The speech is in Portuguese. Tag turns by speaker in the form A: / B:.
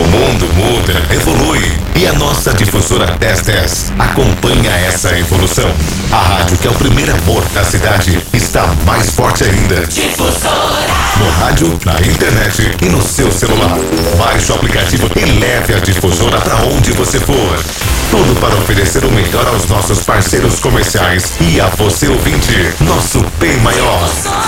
A: mundo muda, evolui e a nossa difusora 1010 acompanha essa evolução. A rádio que é o primeiro amor da cidade está mais forte ainda.
B: Difusora.
A: No rádio, na internet e no seu celular. Baixe o aplicativo e leve a difusora para onde você for. Tudo para oferecer o melhor aos nossos parceiros comerciais e a você ouvinte, nosso bem maior.